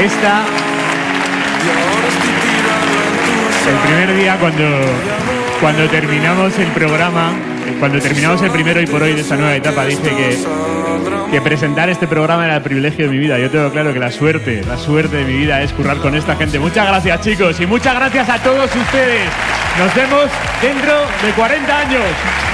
Esta... El primer día cuando terminamos el programa, cuando terminamos el primero y por hoy de esta nueva etapa, dice que presentar este programa era el privilegio de mi vida. Yo tengo claro que la suerte de mi vida es currar con esta gente. Muchas gracias, chicos, y muchas gracias a todos ustedes. Nos vemos dentro de 40 años.